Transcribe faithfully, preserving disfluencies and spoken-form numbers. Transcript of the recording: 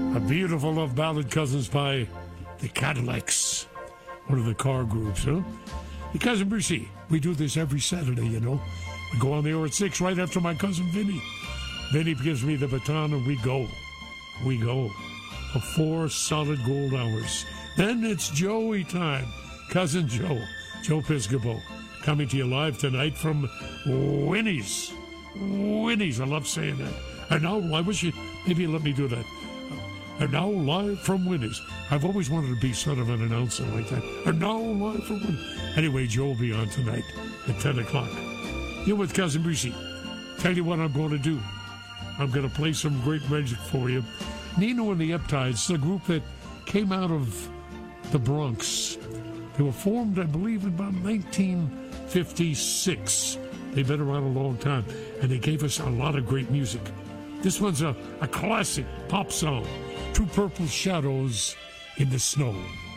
A beautiful love ballad, Cousins, by the Cadillacs. One of the car groups, huh? The Cousin Brucey. We do this every Saturday, you know. We go on the air at six right after my cousin Vinny. Vinny gives me the baton and we go. We go. For four solid gold hours. Then it's Joey time. Cousin Joe. Joe Piscopo. Coming to you live tonight from Winnie's. Winnie's. I love saying that. And now, I wish you, maybe you let me do that. And now live from Winnie's. I've always wanted to be sort of an announcer like that. And now live from Winnie's. Anyway, Joe will be on tonight at ten o'clock. You're with Cousin Brucey. Tell you what I'm going to do. I'm going to play some great music for you. Nino and the Eptides, the group that came out of the Bronx. They were formed, I believe, in about nineteen fifty-six. They've been around a long time, and they gave us a lot of great music. This one's a, a classic pop song, Two Purple Shadows in the Snow.